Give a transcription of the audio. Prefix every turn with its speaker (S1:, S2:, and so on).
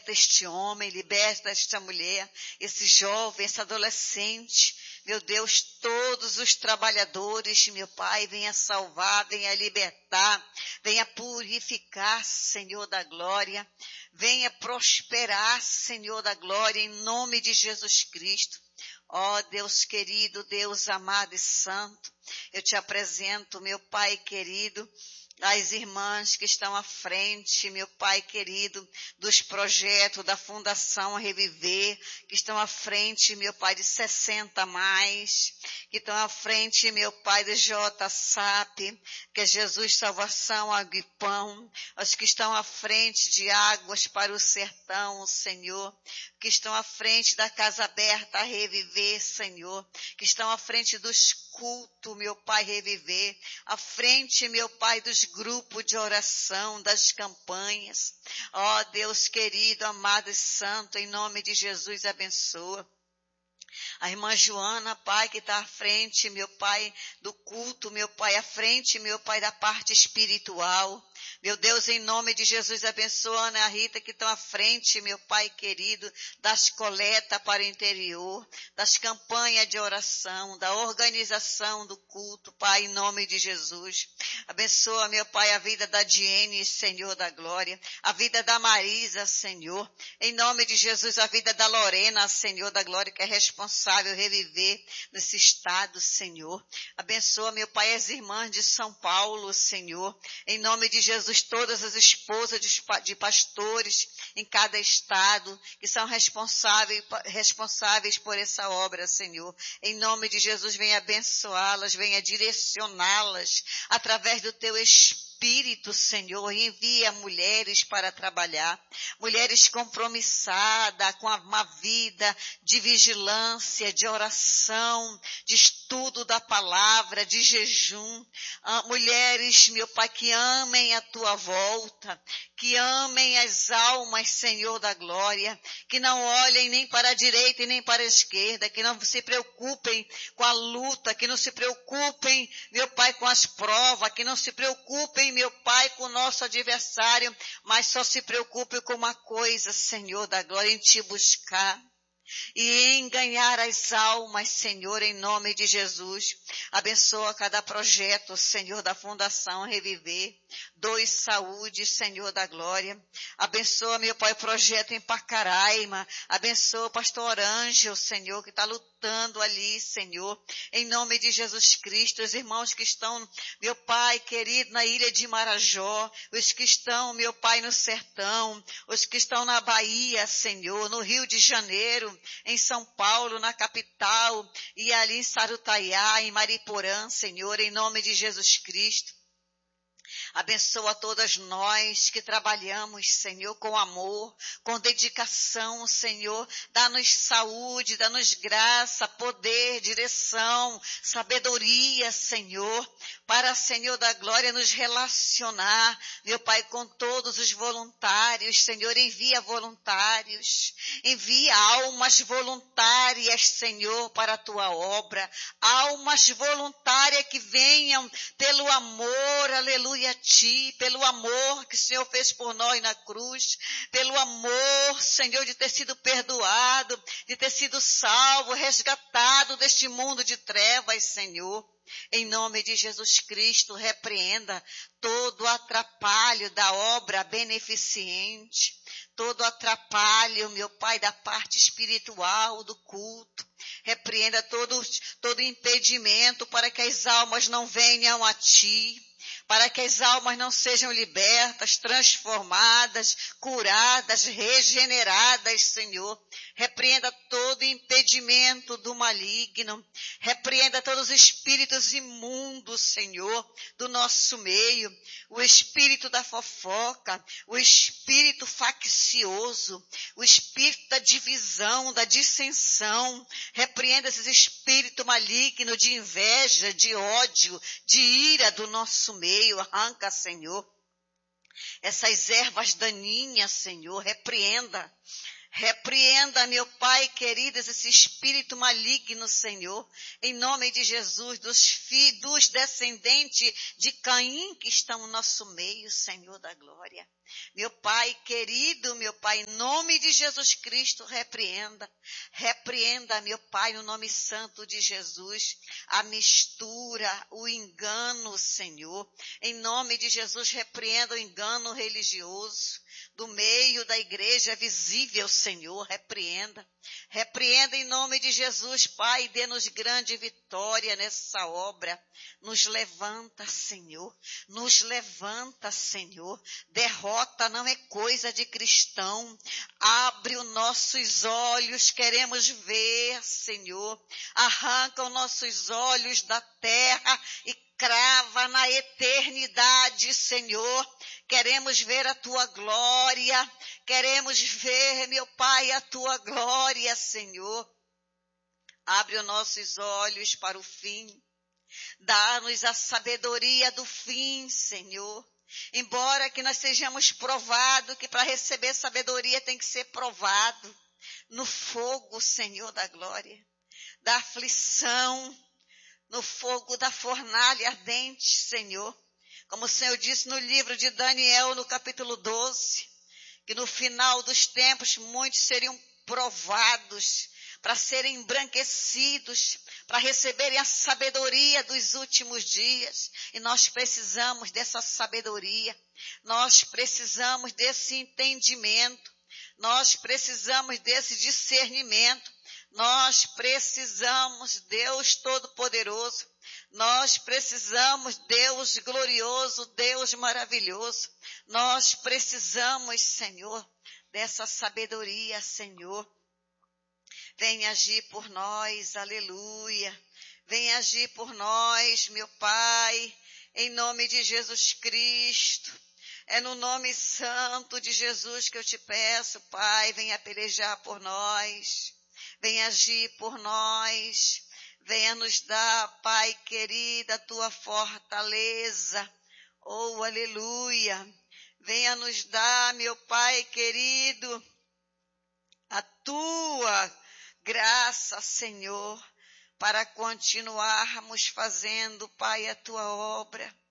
S1: liberta este homem, liberta esta mulher, esse jovem, esse adolescente. Meu Deus, todos os trabalhadores, meu Pai, venha salvar, venha libertar, venha purificar, Senhor da glória. Venha prosperar, Senhor da glória, em nome de Jesus Cristo. Ó Deus querido, Deus amado e santo, eu te apresento, meu Pai querido, as irmãs que estão à frente, meu Pai querido, dos projetos da Fundação Reviver, que estão à frente, meu Pai, de 60 mais, que estão à frente, meu Pai, de JSAP, que é Jesus Salvação, Água e Pão, os que estão à frente de Águas para o Sertão, Senhor, que estão à frente da Casa Aberta a Reviver, Senhor, que estão à frente dos cultos, meu Pai, Reviver, à frente, meu Pai, dos grupos de oração, das campanhas. Ó Deus querido, amado e santo, em nome de Jesus, abençoa. A irmã Joana, Pai, que está à frente, meu Pai, do culto, meu Pai, à frente, meu Pai, da parte espiritual. Meu Deus, em nome de Jesus, abençoa a Ana Rita, que estão à frente, meu Pai querido, das coletas para o interior, das campanhas de oração, da organização do culto, Pai, em nome de Jesus. Abençoa, meu Pai, a vida da Diene, Senhor da glória, a vida da Marisa, Senhor. Em nome de Jesus, a vida da Lorena, Senhor da glória, que é responsável reviver nesse estado, Senhor. Abençoa, meu Pai, as irmãs de São Paulo, Senhor. Em nome de Jesus, todas as esposas de pastores em cada estado que são responsáveis por essa obra, Senhor. Em nome de Jesus, venha abençoá-las, venha direcioná-las através do teu Espírito, Senhor. Envia mulheres para trabalhar, mulheres compromissadas com uma vida de vigilância, de oração, de estudo da palavra, de jejum. Mulheres, meu Pai, que amem a tua volta, que amem as almas, Senhor da glória, que não olhem nem para a direita e nem para a esquerda, que não se preocupem com a luta, que não se preocupem, meu Pai, com as provas, que não se preocupem, meu Pai, com o nosso adversário, mas só se preocupem com uma coisa, Senhor da glória, em te buscar e em ganhar as almas, Senhor, em nome de Jesus. Abençoa cada projeto, Senhor, da Fundação Reviver. Doe saúde, Senhor da glória. Abençoa, meu Pai, o projeto em Pacaraima. Abençoa o pastor Ângelo, Senhor, que está lutando ali, Senhor. Em nome de Jesus Cristo, os irmãos que estão, meu Pai querido, na ilha de Marajó, os que estão, meu Pai, no sertão, os que estão na Bahia, Senhor, no Rio de Janeiro, em São Paulo, na capital, e ali em Sarutaiá, em Mariporã, Senhor, em nome de Jesus Cristo. Abençoa todas nós que trabalhamos, Senhor, com amor, com dedicação, Senhor. Dá-nos saúde, dá-nos graça, poder, direção, sabedoria, Senhor, para, Senhor da glória, nos relacionar, meu Pai, com todos os voluntários. Senhor, envia voluntários, envia almas voluntárias, Senhor, para a tua obra, almas voluntárias que venham pelo amor, aleluia, a ti, pelo amor que o Senhor fez por nós na cruz, pelo amor, Senhor, de ter sido perdoado, de ter sido salvo, resgatado deste mundo de trevas, Senhor. Em nome de Jesus Cristo, repreenda todo atrapalho da obra beneficente, todo atrapalho, meu Pai, da parte espiritual do culto. Repreenda todo impedimento para que as almas não venham a ti, para que as almas não sejam libertas, transformadas, curadas, regeneradas, Senhor. Repreenda todo impedimento do maligno. Repreenda todos os espíritos imundos, Senhor, do nosso meio. O espírito da fofoca, o espírito faccioso, o espírito da divisão, da dissensão. Repreenda esses espíritos malignos de inveja, de ódio, de ira do nosso meio. Arranca, Senhor, essas ervas daninhas, Senhor, repreenda Repreenda, meu Pai querido, esse espírito maligno, Senhor, em nome de Jesus, dos descendentes de Caim que estão no nosso meio, Senhor da glória. Meu Pai querido, meu Pai, em nome de Jesus Cristo, repreenda, meu Pai, no nome santo de Jesus, a mistura, o engano, Senhor, em nome de Jesus, repreenda o engano religioso, do meio da igreja visível, Senhor, repreenda em nome de Jesus, Pai, dê-nos grande vitória nessa obra, nos levanta, Senhor, derrota não é coisa de cristão, abre os nossos olhos, queremos ver, Senhor, arranca os nossos olhos da terra e crava na eternidade, Senhor. Queremos ver a tua glória, queremos ver, meu Pai, a tua glória, Senhor. Abre os nossos olhos para o fim. Dá-nos a sabedoria do fim, Senhor. Embora que nós sejamos provados, que para receber sabedoria tem que ser provado no fogo, Senhor da glória, da aflição, no fogo da fornalha ardente, Senhor. Como o Senhor disse no livro de Daniel, no capítulo 12, que no final dos tempos muitos seriam provados para serem embranquecidos, para receberem a sabedoria dos últimos dias. E nós precisamos dessa sabedoria, nós precisamos desse entendimento, nós precisamos desse discernimento, nós precisamos, Deus Todo-Poderoso, nós precisamos, Deus glorioso, Deus maravilhoso, nós precisamos, Senhor, dessa sabedoria, Senhor. Vem agir por nós, aleluia. Vem agir por nós, meu Pai, em nome de Jesus Cristo. É no nome santo de Jesus que eu te peço, Pai, venha pelejar por nós. Venha agir por nós. Venha nos dar, Pai querida, a tua fortaleza. Oh, aleluia. Venha nos dar, meu Pai querido, a tua graça, Senhor, para continuarmos fazendo, Pai, a tua obra.